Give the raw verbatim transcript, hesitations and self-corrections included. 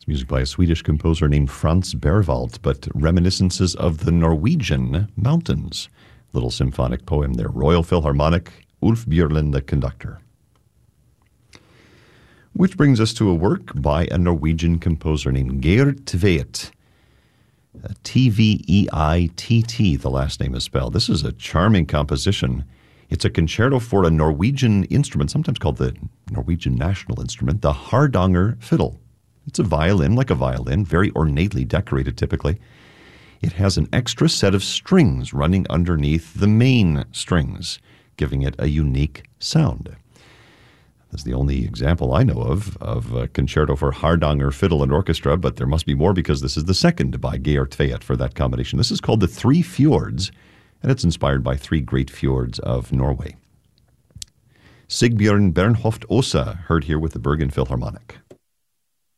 It's music by a Swedish composer named Franz Berwald, but reminiscences of the Norwegian mountains. Little symphonic poem there. Royal Philharmonic, Ulf Björlin, the conductor. Which brings us to a work by a Norwegian composer named Geir Tvedt. T V E I T T, the last name is spelled. This is a charming composition. It's a concerto for a Norwegian instrument, sometimes called the Norwegian national instrument, the Hardanger fiddle. It's a violin, like a violin, very ornately decorated typically. It has an extra set of strings running underneath the main strings, giving it a unique sound. That's the only example I know of of a concerto for Hardanger fiddle and orchestra, but there must be more because this is the second by Geir Tvedt for that combination. This is called The Three Fjords, and it's inspired by three great fjords of Norway. Sigbjørn Bernhoft Åse, heard here with the Bergen Philharmonic.